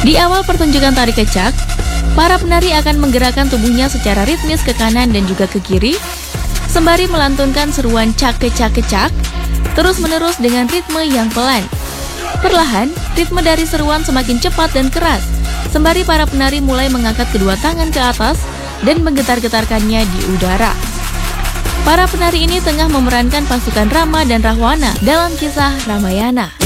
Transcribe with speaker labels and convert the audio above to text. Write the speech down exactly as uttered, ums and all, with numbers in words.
Speaker 1: Di awal pertunjukan tari kecak, para penari akan menggerakkan tubuhnya secara ritmis ke kanan dan juga ke kiri, sembari melantunkan seruan cak kecak kecak, terus-menerus dengan ritme yang pelan. Perlahan, ritme dari seruan semakin cepat dan keras, sembari para penari mulai mengangkat kedua tangan ke atas dan menggetar-getarkannya di udara. Para penari ini tengah memerankan pasukan Rama dan Rahwana dalam kisah Ramayana.